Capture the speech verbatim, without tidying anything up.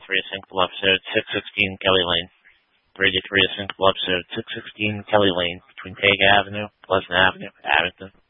three Sinkable episode six sixteen Kelly Lane. thirty-three Sinkable episode six sixteen Kelly Lane between Tega Avenue, Pleasant Avenue, Abington.